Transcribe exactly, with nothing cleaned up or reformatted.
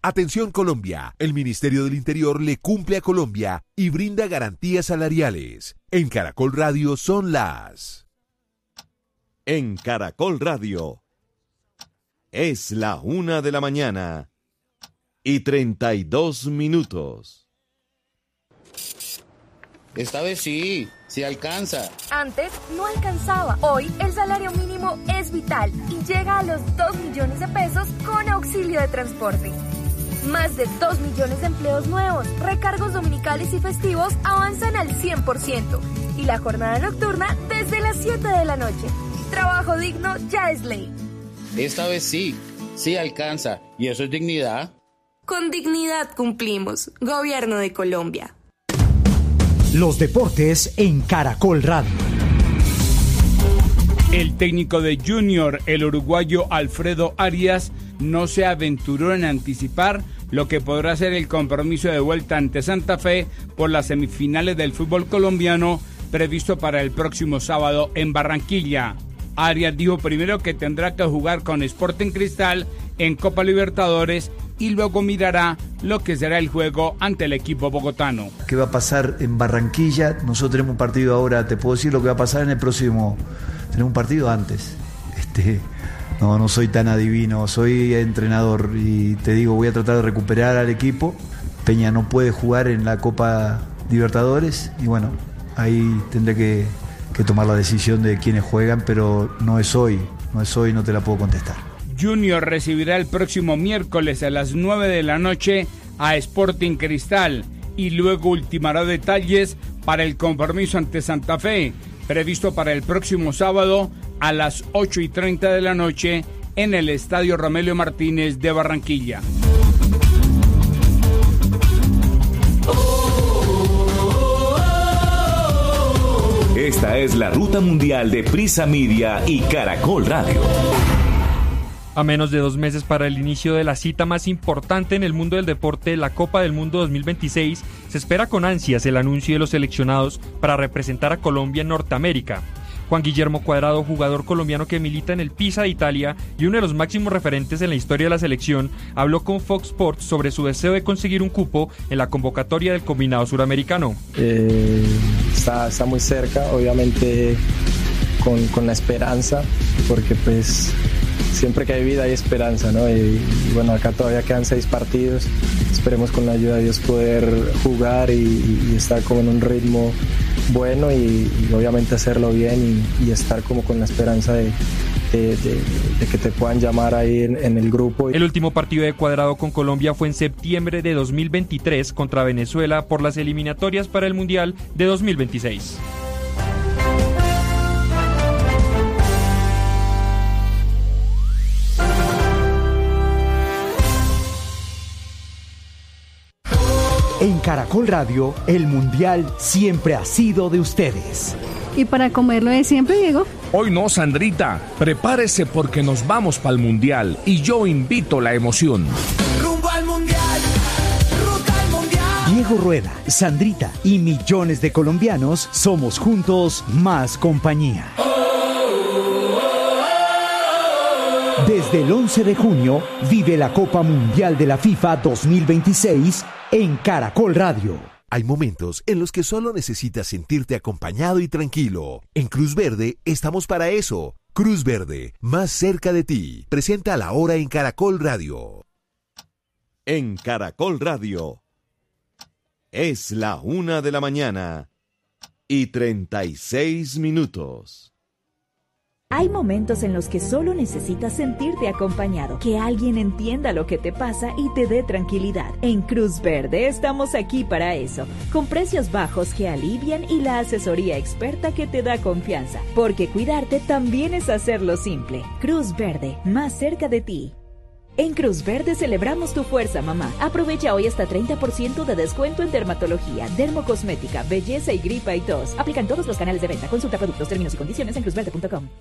Atención Colombia, el Ministerio del Interior le cumple a Colombia y brinda garantías salariales. En Caracol Radio son las... En Caracol Radio es la una de la mañana y treinta y dos minutos. Esta vez sí, sí alcanza. Antes no alcanzaba. Hoy el salario mínimo es vital y llega a los dos millones de pesos con auxilio de transporte. Más de dos millones de empleos nuevos, recargos dominicales y festivos avanzan al cien por ciento y la jornada nocturna desde las siete de la noche. Trabajo digno ya es ley. Esta vez sí, sí alcanza. ¿Y eso es dignidad? Con dignidad cumplimos. Gobierno de Colombia. Los deportes en Caracol Radio. El técnico de Junior, el uruguayo Alfredo Arias, no se aventuró en anticipar lo que podrá ser el compromiso de vuelta ante Santa Fe por las semifinales del fútbol colombiano previsto para el próximo sábado en Barranquilla. Arias dijo primero que tendrá que jugar con Sporting Cristal en Copa Libertadores y luego mirará lo que será el juego ante el equipo bogotano. ¿Qué va a pasar en Barranquilla? Nosotros tenemos un partido ahora, te puedo decir lo que va a pasar en el próximo. Tenemos un partido antes. Este, no, no soy tan adivino, soy entrenador y te digo, voy a tratar de recuperar al equipo. Peña no puede jugar en la Copa Libertadores y bueno, ahí tendré que, que tomar la decisión de quiénes juegan, pero no es hoy, no es hoy, no te la puedo contestar. Junior recibirá el próximo miércoles a las nueve de la noche a Sporting Cristal y luego ultimará detalles para el compromiso ante Santa Fe, previsto para el próximo sábado a las ocho y treinta de la noche en el Estadio Romelio Martínez de Barranquilla. Esta es la ruta mundial de Prisa Media y Caracol Radio. A menos de dos meses para el inicio de la cita más importante en el mundo del deporte, la Copa del Mundo dos mil veintiséis, se espera con ansias el anuncio de los seleccionados para representar a Colombia en Norteamérica. Juan Guillermo Cuadrado, jugador colombiano que milita en el Pisa de Italia y uno de los máximos referentes en la historia de la selección, habló con Fox Sports sobre su deseo de conseguir un cupo en la convocatoria del combinado suramericano. Eh, está, está muy cerca, obviamente con, con la esperanza, porque pues siempre que hay vida hay esperanza, ¿no? Y, y bueno, acá todavía quedan seis partidos, esperemos con la ayuda de Dios poder jugar y, y estar como en un ritmo bueno y, y obviamente hacerlo bien y, y estar como con la esperanza de, de, de, de que te puedan llamar ahí en, en el grupo. El último partido de Cuadrado con Colombia fue en septiembre de dos mil veintitrés contra Venezuela por las eliminatorias para el Mundial de dos mil veintiséis. En Caracol Radio, el Mundial siempre ha sido de ustedes. ¿Y para comerlo de siempre, Diego? Hoy no, Sandrita. Prepárese porque nos vamos para el Mundial y yo invito la emoción. Rumbo al Mundial, ruta al Mundial. Diego Rueda, Sandrita y millones de colombianos somos juntos más compañía. Desde el once de junio, vive la Copa Mundial de la FIFA dos mil veintiséis en Caracol Radio. Hay momentos en los que solo necesitas sentirte acompañado y tranquilo. En Cruz Verde estamos para eso. Cruz Verde, más cerca de ti. Presenta la hora en Caracol Radio. En Caracol Radio es la una de la mañana y treinta y seis minutos. Hay momentos en los que solo necesitas sentirte acompañado, que alguien entienda lo que te pasa y te dé tranquilidad. En Cruz Verde estamos aquí para eso, con precios bajos que alivian y la asesoría experta que te da confianza, porque cuidarte también es hacerlo simple. Cruz Verde, más cerca de ti. En Cruz Verde celebramos tu fuerza, mamá. Aprovecha hoy hasta treinta por ciento de descuento en dermatología, dermocosmética, belleza y gripa y tos. Aplican todos los canales de venta. Consulta productos, términos y condiciones en cruz verde punto com.